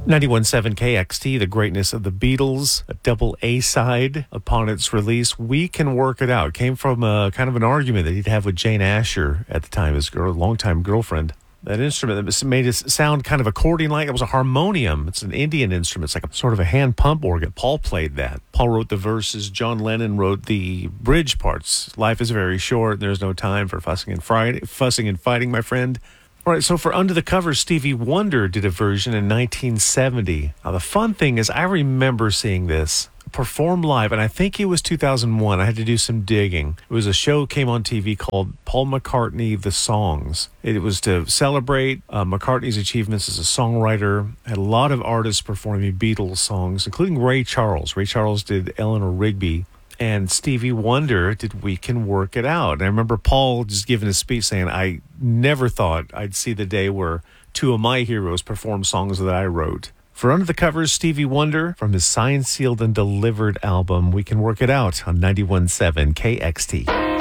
91.7 KXT, the greatness of the Beatles, a double A-side upon its release. We Can Work It Out came from a kind of an argument that he'd have with Jane Asher at the time, his longtime girlfriend. That instrument that made it sound kind of accordion-like. It was a harmonium. It's an Indian instrument. It's like a sort of a hand pump organ. Paul played that. Paul wrote the verses. John Lennon wrote the bridge parts. Life is very short. There's no time for fussing and fighting, my friend. All right, so for Under the Covers, Stevie Wonder did a version in 1970. Now, the fun thing is I remember seeing this performed live, and I think it was 2001. I had to do some digging. It was a show came on TV called Paul McCartney, The Songs. It was to celebrate McCartney's achievements as a songwriter. Had a lot of artists performing Beatles songs, including Ray Charles. Ray Charles did Eleanor Rigby. And Stevie Wonder did We Can Work It Out. And I remember Paul just giving a speech saying, I never thought I'd see the day where two of my heroes perform songs that I wrote. For Under the Covers, Stevie Wonder, from his Signed, Sealed, and Delivered album, We Can Work It Out on 91.7 KXT.